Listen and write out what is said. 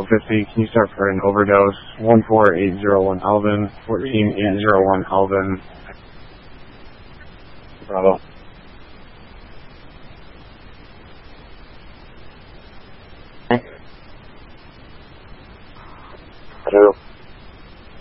Echo 50. Can you start for an overdose? 14801 Alvin, 14801 Alvin. Bravo. Hello.